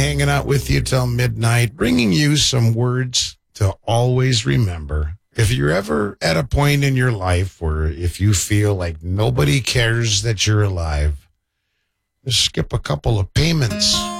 Hanging out with you till midnight, bringing you some words to always remember. If you're ever at a point in your life where if you feel like nobody cares that you're alive, just skip a couple of payments.